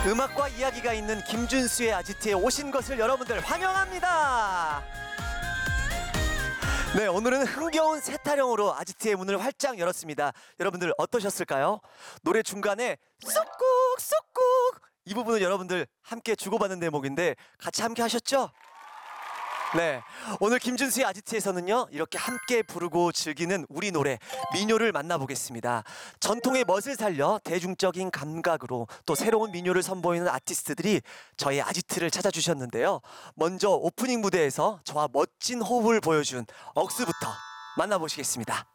음악과 이야기가 있는 김준수의 아지트에 오신 것을 여러분들 환영합니다. 네, 오늘은 흥겨운 새 타령으로 아지트의 문을 활짝 열었습니다. 여러분들 어떠셨을까요? 노래 중간에 쏙꾹 쏙꾹 이 부분은 여러분들 함께 주고받는 대목인데 같이 함께 하셨죠? 네, 오늘 김준수의 아지트에서는요 이렇게 함께 부르고 즐기는 우리 노래 민요를 만나보겠습니다. 전통의 멋을 살려 대중적인 감각으로 또 새로운 민요를 선보이는 아티스트들이 저희 아지트를 찾아주셨는데요. 먼저 오프닝 무대에서 저와 멋진 호흡을 보여준 억스부터 만나보시겠습니다.